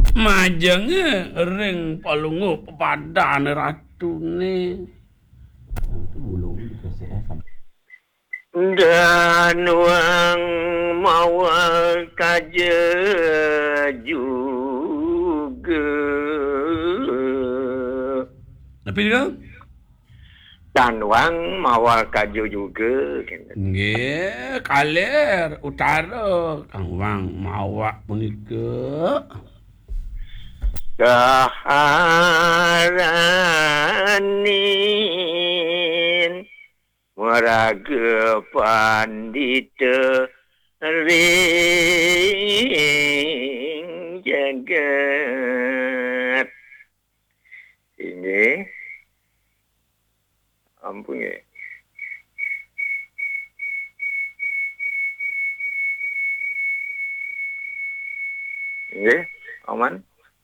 Majeng ring palungo pepadan ratune. Bulung dikasih Dan wang mawa kaja juga. Tapi dia Dan wang mawa kaja juga. nggih kaler utara Kang Wang mawak punika. Kaharanin meraga pandita ring jagat. Ini ampun ya. Ini aman.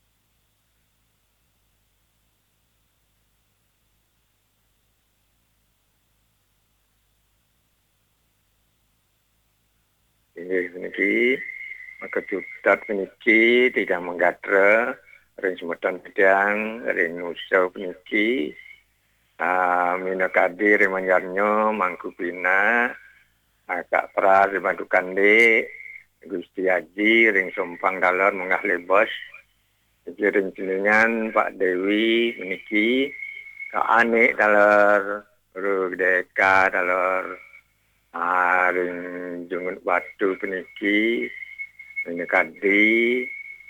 Ini maka tutat peniki tidak menggatra ring semeton pedang ring nusa peniki mina kadir manjarnyo mangku pina Kak Pra dibantu kande Gusti Haji ring sompang dalor mengah lebos ring celingan Pak Dewi peniki Kak Anik dalor Ru Deka dalor ring jungun batu peniki ini kadi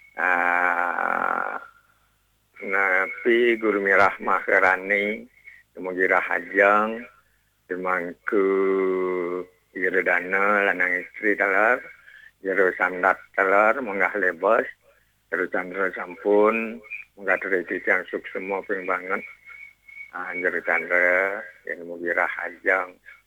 napi guru mirah maharani kemugira hajang dimangku ira dana lanang istri talar jero sandat talar menggah lebos jero candra sampun menggah deriti yang suk semua ping banget jero candra yang kemugira hajang